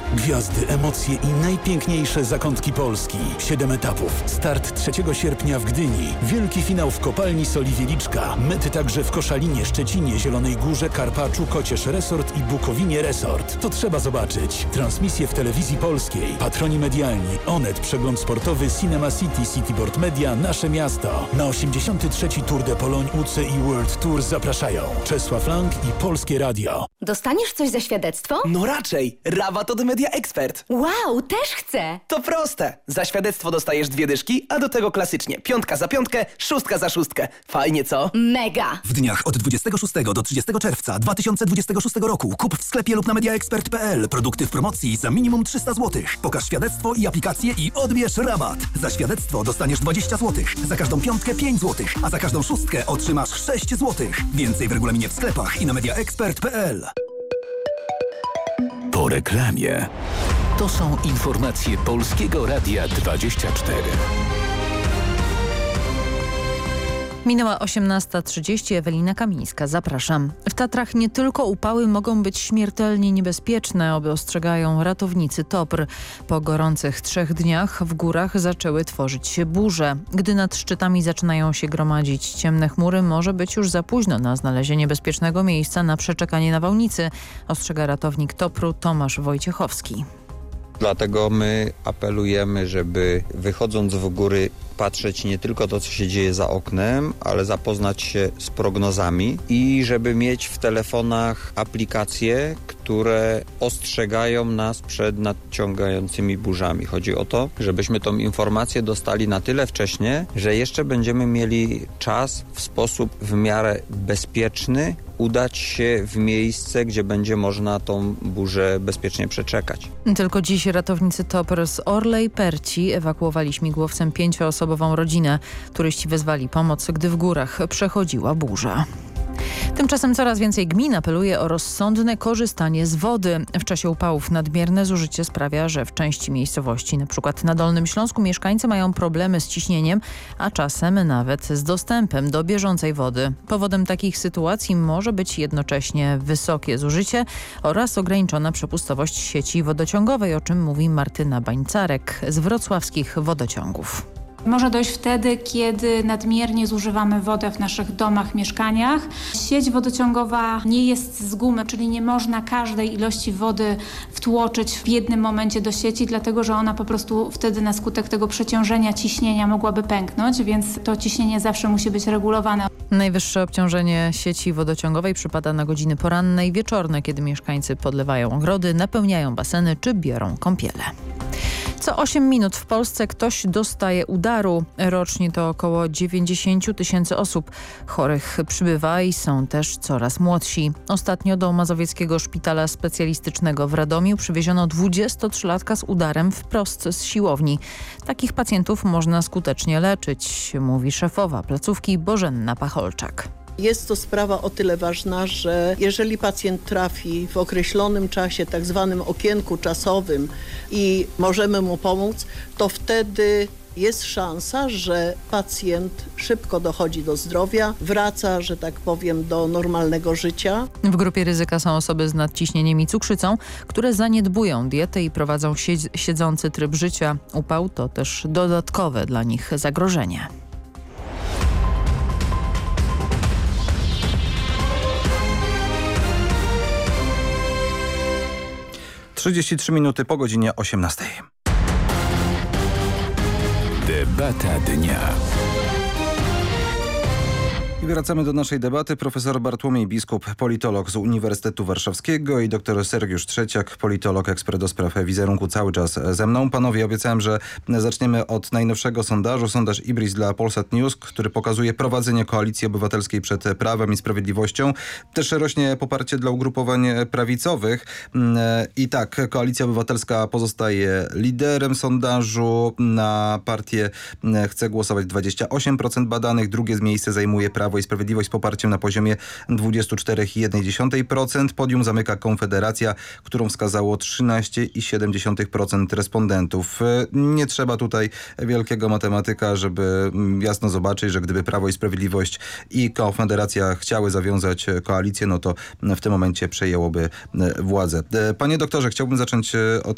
Gwiazdy, emocje i najpiękniejsze zakątki Polski. 7 etapów. Start 3 sierpnia w Gdyni. Wielki finał w kopalni Soli Wieliczka. Mety także w Koszalinie, Szczecinie, Zielonej Górze, Karpaczu, Kocież Resort i Bukowinie Resort. To trzeba zobaczyć. Transmisje w telewizji polskiej. Patroni medialni. Onet, przegląd sportowy, Cinema City, Cityboard Media, Nasze Miasto. Na 83. Tour de Pologne UCI World Tour zapraszają Czesław Lang i Polskie Radio. Dostaniesz coś za świadectwo? No raczej. Rabat od Media Expert. Wow, też chcę. To proste. Za świadectwo dostajesz 2 dyszki, a do tego klasycznie 5 za 5, 6 za 6. Fajnie, co? Mega. W dniach od 26 do 30 czerwca 2026 roku kup w sklepie lub na mediaexpert.pl produkty w promocji za minimum 300 zł. Pokaż świadectwo i aplikację i odbierz rabat. Za świadectwo dostaniesz 20 zł, za każdą 5 5 zł, a za każdą 6 otrzymasz 6 zł. Więcej w regulaminie w sklepach i na mediaexpert.pl. Po reklamie. To są informacje Polskiego Radia 24. Minęła 18:30, Ewelina Kamińska, zapraszam. W Tatrach nie tylko upały mogą być śmiertelnie niebezpieczne, ostrzegają ratownicy TOPR. Po gorących 3 dniach w górach zaczęły tworzyć się burze. Gdy nad szczytami zaczynają się gromadzić ciemne chmury, może być już za późno na znalezienie bezpiecznego miejsca na przeczekanie nawałnicy, ostrzega ratownik TOPR-u Tomasz Wojciechowski. Dlatego my apelujemy, żeby wychodząc w góry patrzeć nie tylko to, co się dzieje za oknem, ale zapoznać się z prognozami i żeby mieć w telefonach aplikacje, które ostrzegają nas przed nadciągającymi burzami. Chodzi o to, żebyśmy tą informację dostali na tyle wcześnie, że jeszcze będziemy mieli czas w sposób w miarę bezpieczny udać się w miejsce, gdzie będzie można tą burzę bezpiecznie przeczekać. Tylko dziś ratownicy TOPR z Orlej Perci ewakuowali śmigłowcem 5-osobową rodzinę. Turyści wezwali pomoc, gdy w górach przechodziła burza. Tymczasem coraz więcej gmin apeluje o rozsądne korzystanie z wody. W czasie upałów nadmierne zużycie sprawia, że w części miejscowości, np. na Dolnym Śląsku, mieszkańcy mają problemy z ciśnieniem, a czasem nawet z dostępem do bieżącej wody. Powodem takich sytuacji może być jednocześnie wysokie zużycie oraz ograniczona przepustowość sieci wodociągowej, o czym mówi Martyna Bańcarek z wrocławskich wodociągów. Może dojść wtedy, kiedy nadmiernie zużywamy wodę w naszych domach, mieszkaniach. Sieć wodociągowa nie jest z gumy, czyli nie można każdej ilości wody wtłoczyć w jednym momencie do sieci, dlatego że ona po prostu wtedy na skutek tego przeciążenia ciśnienia mogłaby pęknąć, więc to ciśnienie zawsze musi być regulowane. Najwyższe obciążenie sieci wodociągowej przypada na godziny poranne i wieczorne, kiedy mieszkańcy podlewają ogrody, napełniają baseny czy biorą kąpiele. Co 8 minut w Polsce ktoś dostaje udaru. Rocznie to około 90 000 osób. Chorych przybywa i są też coraz młodsi. Ostatnio do Mazowieckiego Szpitala Specjalistycznego w Radomiu przywieziono 23-latka z udarem wprost z siłowni. Takich pacjentów można skutecznie leczyć, mówi szefowa placówki Bożenna Pacholczak. Jest to sprawa o tyle ważna, że jeżeli pacjent trafi w określonym czasie, tak zwanym okienku czasowym i możemy mu pomóc, to wtedy jest szansa, że pacjent szybko dochodzi do zdrowia, wraca, że tak powiem, do normalnego życia. W grupie ryzyka są osoby z nadciśnieniem i cukrzycą, które zaniedbują dietę i prowadzą siedzący tryb życia. Upał to też dodatkowe dla nich zagrożenie. Trzydzieści 3 po godzinie 18. Debata dnia. I wracamy do naszej debaty. Profesor Bartłomiej Biskup, politolog z Uniwersytetu Warszawskiego i dr Sergiusz Trzeciak, politolog, ekspert do spraw wizerunku, cały czas ze mną. Panowie, obiecałem, że zaczniemy od najnowszego sondażu. Sondaż Ibris dla Polsat News, który pokazuje prowadzenie Koalicji Obywatelskiej przed Prawem i Sprawiedliwością. Też rośnie poparcie dla ugrupowań prawicowych. I tak, Koalicja Obywatelska pozostaje liderem sondażu. Na partię chce głosować 28% badanych. Drugie miejsce zajmuje Prawo i Sprawiedliwość z poparciem na poziomie 24,1%. Podium zamyka Konfederacja, którą wskazało 13,7% respondentów. Nie trzeba tutaj wielkiego matematyka, żeby jasno zobaczyć, że gdyby Prawo i Sprawiedliwość i Konfederacja chciały zawiązać koalicję, no to w tym momencie przejęłoby władzę. Panie doktorze, chciałbym zacząć od